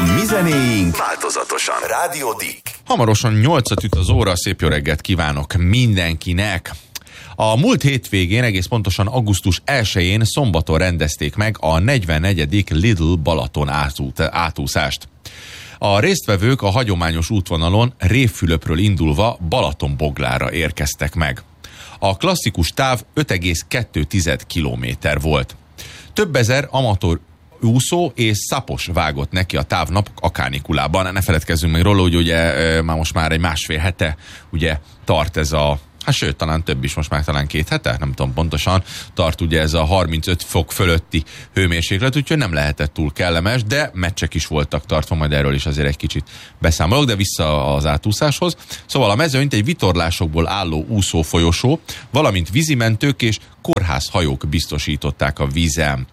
mi zenéink változatosan. Rádió Dick. Hamarosan 8-at üt az óra, szép jó reggelt kívánok mindenkinek. A múlt hétvégén, egész pontosan augusztus 1-én szombaton rendezték meg a 44. Lidl Balaton átúszást. A résztvevők a hagyományos útvonalon Révfülöpről indulva Balatonboglára érkeztek meg. A klasszikus táv 5,2 kilométer volt. Több ezer amatőr úszó és szapos vágott neki a távnap a kánikulában. Ne feledkezzünk meg róla, hogy ugye most már egy másfél hete ugye tart ez a, hát sőt, talán több is, most már talán 2 hete, nem tudom pontosan, tart ugye ez a 35 fok fölötti hőmérséklet, úgyhogy nem lehetett túl kellemes, de meccsek is voltak tartva, majd erről is azért egy kicsit beszámolok, de vissza az átúszáshoz. Szóval a mezőnyt egy vitorlásokból álló úszófolyosó, valamint vízimentők és kórházhajók biztosították a vízen.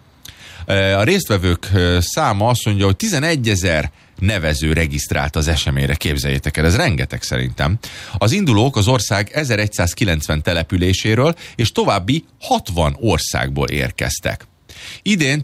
A résztvevők száma azt mondja, hogy 11 000 nevező regisztrált az eseményre, képzeljétek el, ez rengeteg szerintem. Az indulók az ország 1190 településéről és további 60 országból érkeztek. Idén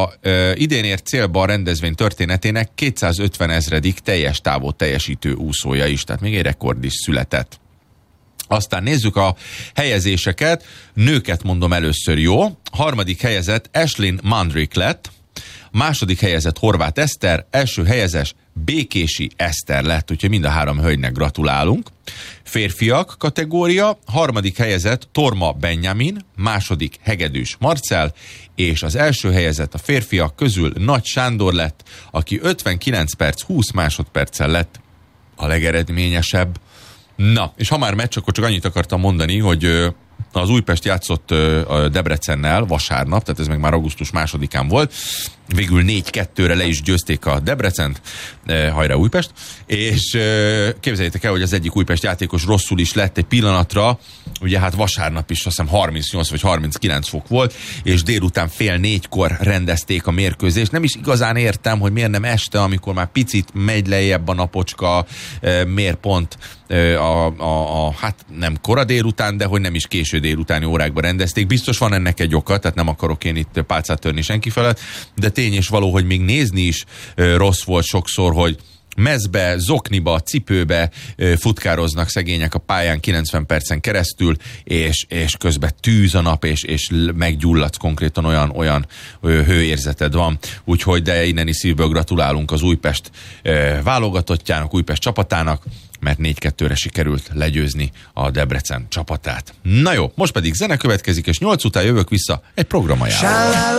ért célba a rendezvény történetének 250 000. teljes távot teljesítő úszója is, tehát még egy rekord is született. Aztán nézzük a helyezéseket. Nőket mondom először, jó? Harmadik helyezett Ashlyn Mandrick lett, második helyezett Horváth Eszter, első helyezés Békési Eszter lett, úgyhogy mind a 3 hölgynek gratulálunk. Férfiak kategória, harmadik helyezett Torma Benjamin, második Hegedűs Marcell, és az első helyezett a férfiak közül Nagy Sándor lett, aki 59 perc 20 másodperccel lett a legeredményesebb. Na, és ha már meccs, akkor csak annyit akartam mondani, hogy az Újpest játszott a Debrecennel vasárnap, tehát ez meg már augusztus 2-án volt. Végül 4-2-re le is győzték a Debrecent, hajrá Újpest, és képzeljétek el, hogy az egyik Újpest játékos rosszul is lett egy pillanatra, ugye hát vasárnap is azt hiszem 38 vagy 39 fok volt, és délután 3:30 rendezték a mérkőzést. Nem is igazán értem, hogy miért nem este, amikor már picit megy lejjebb a napocska, miért pont hát nem kora délután, de hogy nem is késő délutáni órákban rendezték. Biztos van ennek egy oka, tehát nem akarok én itt pálcát törni senki felett, de tény és való, hogy még nézni is rossz volt sokszor, hogy mezbe, zokniba, cipőbe futkároznak szegények a pályán 90 percen keresztül, és közben tűz a nap, és meggyulladsz konkrétan, olyan hőérzeted van. Úgyhogy de innen is szívből gratulálunk az Újpest válogatottjának, Újpest csapatának, mert 4-2-re sikerült legyőzni a Debrecen csapatát. Na jó, most pedig zene következik, és 8 után jövök vissza egy programajánlóval.